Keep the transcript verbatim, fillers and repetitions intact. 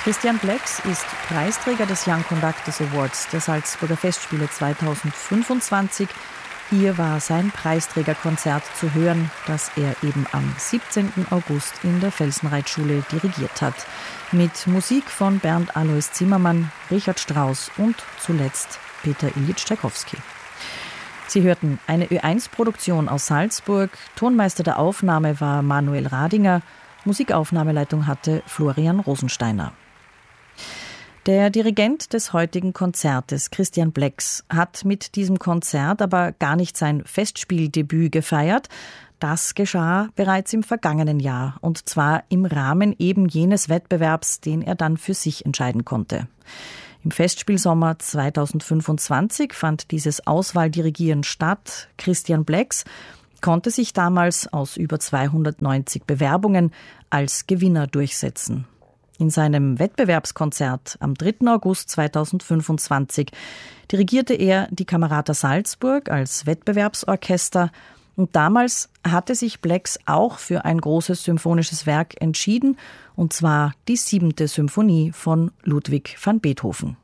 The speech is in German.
Christian Blex ist Preisträger des Young Conductors Awards der Salzburger Festspiele zweitausendfünfundzwanzig. Hier war sein Preisträgerkonzert zu hören, das er eben am siebzehnten August in der Felsenreitschule dirigiert hat. Mit Musik von Bernd Alois Zimmermann, Richard Strauss und zuletzt Peter Ilyitsch Tschaikowski. Sie hörten eine Ö eins Produktion aus Salzburg. Tonmeister der Aufnahme war Manuel Radinger. Musikaufnahmeleitung hatte Florian Rosensteiner. Der Dirigent des heutigen Konzertes, Christian Blex, hat mit diesem Konzert aber gar nicht sein Festspieldebüt gefeiert. Das geschah bereits im vergangenen Jahr, und zwar im Rahmen eben jenes Wettbewerbs, den er dann für sich entscheiden konnte. Im Festspielsommer zweitausendfünfundzwanzig fand dieses Auswahldirigieren statt. Christian Blex konnte sich damals aus über zweihundertneunzig Bewerbungen als Gewinner durchsetzen. In seinem Wettbewerbskonzert am dritten August zweitausendfünfundzwanzig dirigierte er die Camerata Salzburg als Wettbewerbsorchester, und damals hatte sich Blex auch für ein großes symphonisches Werk entschieden, und zwar die siebente Symphonie von Ludwig van Beethoven.